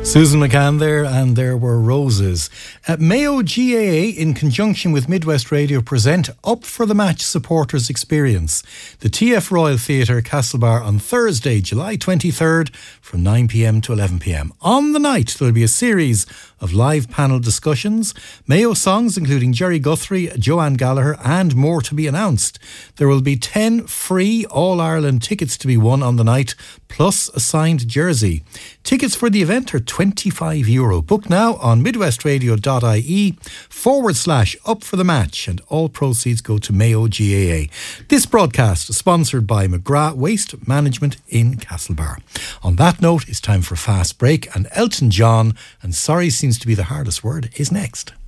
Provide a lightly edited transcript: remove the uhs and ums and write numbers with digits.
Susan McCann there, and there were roses. Mayo GAA, in conjunction with Midwest Radio, present Up for the Match Supporters Experience. The TF Royal Theatre, Castlebar, on Thursday, July 23rd from 9pm to 11pm. On the night, there'll be a series of live panel discussions, Mayo songs including Jerry Guthrie, Joanne Gallagher, and more to be announced. There will be 10 free All-Ireland tickets to be won on the night, plus a signed jersey. Tickets for the event are €25. Book now on midwestradio.ie/up for the match, and all proceeds go to Mayo GAA. This broadcast is sponsored by McGrath Waste Management in Castlebar. On that note, it's time for a fast break, and Elton John, and sorry seems to be the hardest word, is next.